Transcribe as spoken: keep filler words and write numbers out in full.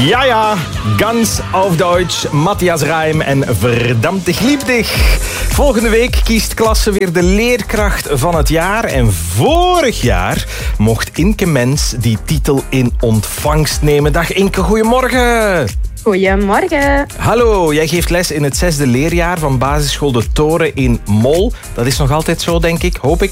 Ja, ja, ganz auf Deutsch, Matthias Reim en Verdammt ich lieb dich. Volgende week kiest klasse weer de leerkracht van het jaar. En vorig jaar mocht Inke Mens die titel in ontvangst nemen. Dag Inke, goedemorgen. Goedemorgen. Hallo, jij geeft les in het zesde leerjaar van basisschool De Toren in Mol. Dat is nog altijd zo, denk ik, hoop ik.